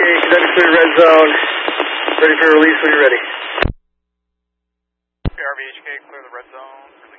Cadet clear red zone. Ready for release when you're ready. RVHK, clear the red zone.